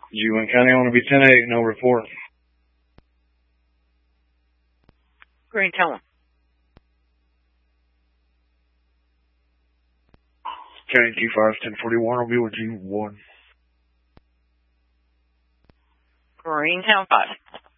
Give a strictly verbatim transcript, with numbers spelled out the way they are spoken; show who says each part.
Speaker 1: G one County, I want to be ten eight, no report.
Speaker 2: Green, tell him.
Speaker 1: County G five, ten forty-one, I'll be with G one.
Speaker 2: Green, town five.